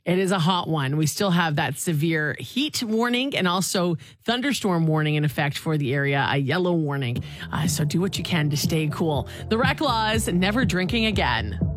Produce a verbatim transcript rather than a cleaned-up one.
It is a hot one. We still have that severe heat warning and also thunderstorm warning in effect for the area, a yellow warning. Uh, so do what you can to stay cool. The Rec Laws, never drinking again.